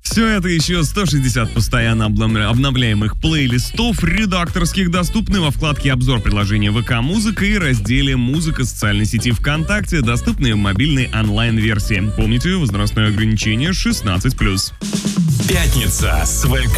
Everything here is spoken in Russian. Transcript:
Все это еще 160 постоянно обновляемых плейлистов редакторских доступны во вкладке «Обзор приложения ВК Музыка» и разделе «Музыка» социальной сети ВКонтакте, доступны в мобильной онлайн-версии. Помните, возрастное ограничение 16+. Пятница с ВК